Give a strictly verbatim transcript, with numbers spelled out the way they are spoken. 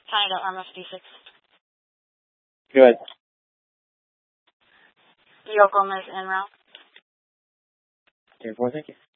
Canada R M F D six. Good. Yo Gomez en route. ten four, thank you.